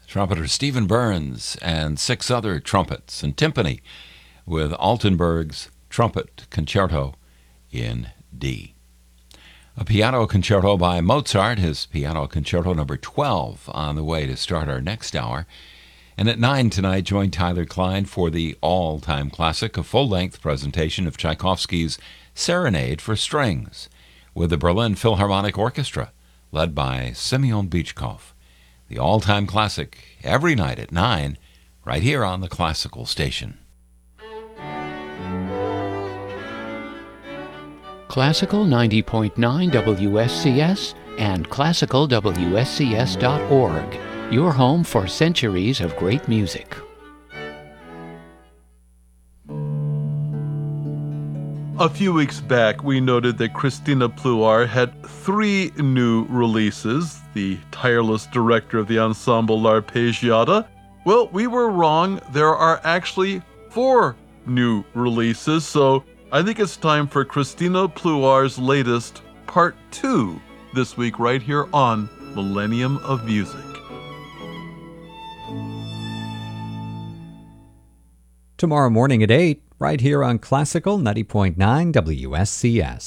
trumpeter Stephen Burns, and 6 other trumpets and timpani with Altenberg's Trumpet Concerto in D. A piano concerto by Mozart, his Piano Concerto number 12, on the way to start our next hour. And at 9 tonight, join Tyler Klein for the all-time classic, a full-length presentation of Tchaikovsky's Serenade for Strings, with the Berlin Philharmonic Orchestra, led by Semyon Bychkov. The all-time classic, every night at 9, right here on the Classical Station. Classical 90.9 WSCS and classicalwscs.org. Your home for centuries of great music. A few weeks back, we noted that Christina Pluhar had 3 new releases, the tireless director of the ensemble L'Arpeggiata. Well, we were wrong. There are actually 4 new releases, so I think it's time for Christina Pluhar's latest, Part 2, this week right here on Millennium of Music. Tomorrow morning at 8, right here on Classical 90.9 WSCS.